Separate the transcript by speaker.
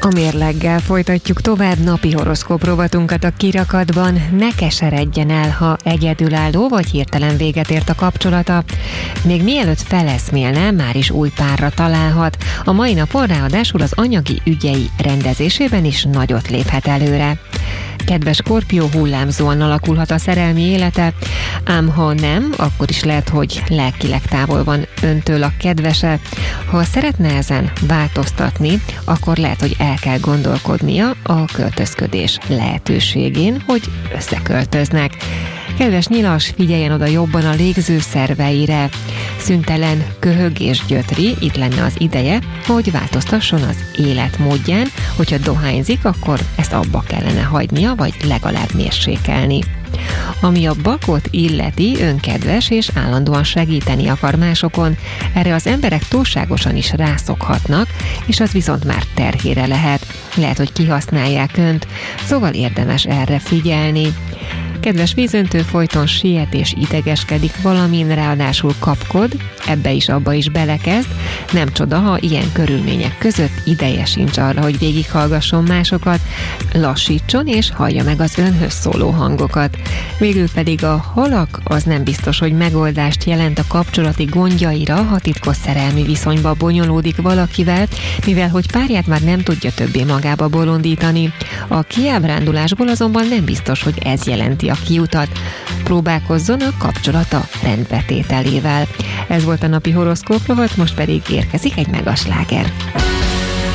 Speaker 1: A mérleggel folytatjuk tovább napi horoszkóp rovatunkat a Kirakatban. Ne keseredjen el, ha egyedülálló vagy hirtelen véget ért a kapcsolata. Még mielőtt feleszmélne, már is új párra találhat. A mai napon ráadásul az anyagi ügyei rendezésében is nagyot léphet előre. Kedves Skorpió, hullámzóan alakulhat a szerelmi élete, ám ha nem, akkor is lehet, hogy lelkileg távol van öntől a kedvese. Ha szeretne ezen változtatni, akkor lehet, hogy el kell gondolkodnia a költözködés lehetőségén, hogy összeköltöznek. Kedves Nyilas, figyeljen oda jobban a légzőszerveire. Szüntelen köhögés gyötri, itt lenne az ideje, hogy változtasson az életmódján, hogyha dohányzik, akkor ezt abba kellene hagynia, vagy legalább mérsékelni. Ami a Bakot illeti, önkedves és állandóan segíteni akar másokon, erre az emberek túlságosan is rászokhatnak, és az viszont már terhére lehet. Lehet, hogy kihasználják önt, szóval érdemes erre figyelni. Kedves vízöntő, folyton siet és idegeskedik valamin, ráadásul kapkod, ebbe is abba is belekezd. Nem csoda, ha ilyen körülmények között ideje sincs arra, hogy végighallgasson másokat, lassítson és hallja meg az önhöz szóló hangokat. Végül pedig a halak az nem biztos, hogy megoldást jelent a kapcsolati gondjaira, ha titkos szerelmi viszonyba bonyolódik valakivel, mivel hogy párját már nem tudja többé magába bolondítani. A kiábrándulásból azonban nem biztos, hogy ez jelenti a kiutat. Próbálkozzon a kapcsolata rendbetételével. Ez volt a napi horoszkóp rovat, most pedig érkezik egy megasláger.